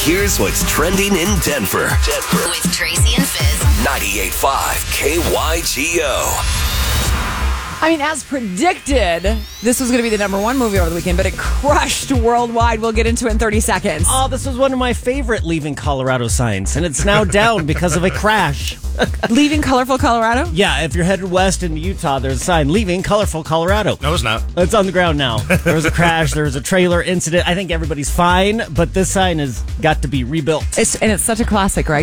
Here's what's trending in Denver. With Tracy and Fizz. 98.5 KYGO. I mean, as predicted, this was going to be the number one movie over the weekend, but it crushed worldwide. We'll get into it in 30 seconds. Oh, this was one of my favorite Leaving Colorado signs, and it's now down because of a crash. Leaving Colorful Colorado? Yeah, if you're headed west into Utah, there's a sign, Leaving Colorful Colorado. No, it's not. It's on the ground now. There was a crash. There was a trailer incident. I think everybody's fine, but this sign has got to be rebuilt. And it's such a classic, right?